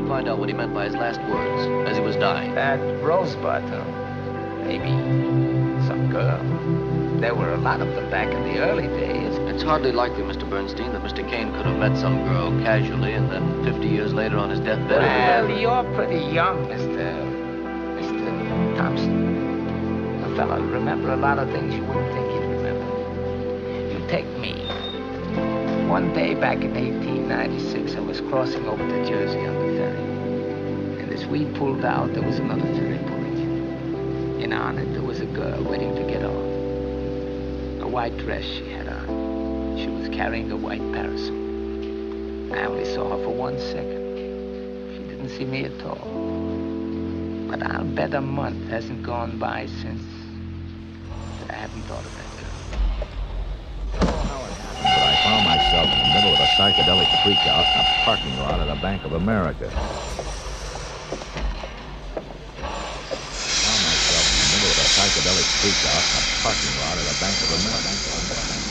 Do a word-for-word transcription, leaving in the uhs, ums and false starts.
find out what he meant by his last words as he was dying. That Rosebud, huh? Maybe some girl. There were a lot of them back in the early days. It's hardly likely, Mister Bernstein, that Mister Kane could have met some girl casually and then fifty years later on his deathbed... Well, you're pretty young, Mister Mister Thompson. A fella remember a lot of things you wouldn't think he'd remember. You take me. One day back in eighteen ninety-six, I was crossing over to Jersey on the ferry. And as we pulled out, there was another ferry pulling. And on it, there was a girl waiting to get off. A white dress she had on. She was carrying a white parasol. I only saw her for one second. She didn't see me at all. But I'll bet a month hasn't gone by since that I haven't thought of that girl. But I found myself in the middle of a psychedelic freak-out in a parking lot at a Bank of America. I found myself in the middle of a psychedelic freak-out in a parking lot at a Bank of America.